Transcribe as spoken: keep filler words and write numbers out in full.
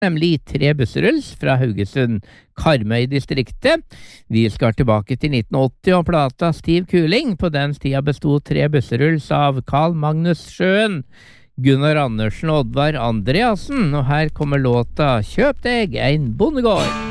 nemlig tre busseruls fra Haugesund, Karmøy-distriktet. Vi skal tilbake til nitten åtti og plata Stiv Kuling. På den tida bestod tre busseruls av Carl Magnus Sjøen, Gunnar Andersen og Oddvar Andreassen, og her kommer låta Kjøp deg ein bondegård.